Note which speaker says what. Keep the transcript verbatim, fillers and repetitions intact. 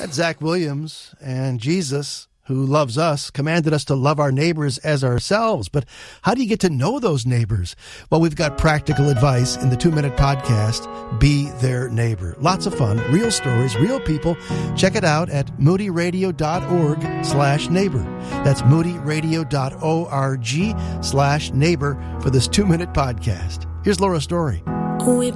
Speaker 1: That's Zach Williams. And Jesus, who loves us, commanded us to love our neighbors as ourselves. But how do you get to know those neighbors? Well, we've got practical advice in the two-minute podcast, Be Their Neighbor. Lots of fun, real stories, real people. Check it out at moodyradio.org slash neighbor. That's moodyradio.org slash neighbor for this two-minute podcast. Here's Laura Story.
Speaker 2: We